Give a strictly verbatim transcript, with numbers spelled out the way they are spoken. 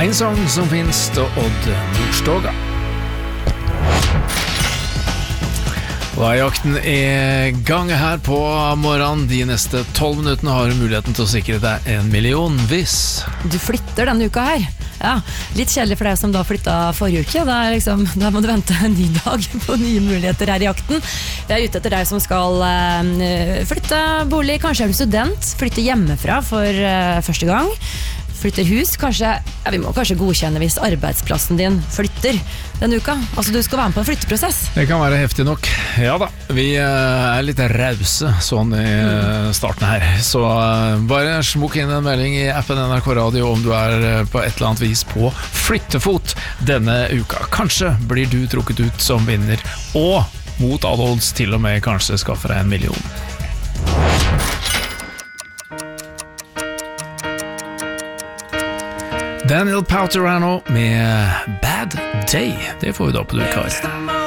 En sang som finnes da Odd Nordstoga. Og jakten er i gang her på morgenen. De neste tolv minuttene har du muligheten til å sikre deg en million hvis du flytter denne uka her. Ja, litt kjedelig for deg som da flyttet forrige uke. Da, er liksom, da må du vente en ny dag på nye muligheter her i jakten. Jeg er ute etter deg som skal uh, flytte bolig. Kanskje er du student, flytte hjemmefra for uh, første gang. Flytter hus, kanskje, ja, vi må kanskje godkjenne hvis arbeidsplassen din flytter denne uka. Altså du skal være med på en flytteprosess. Det kan være heftig nok. Ja da, vi uh, er litt rause sånn i uh, starten her. Så uh, bare smukk inn en melding i appen N R K Radio om du er uh, på et eller annet vis på flyttefot denne uka. Kanskje blir du trukket ut som vinner, og mot alle odds til og med kanskje skaffer deg en million. Daniel Pauterano med Bad Day. Det får vi da på duk her.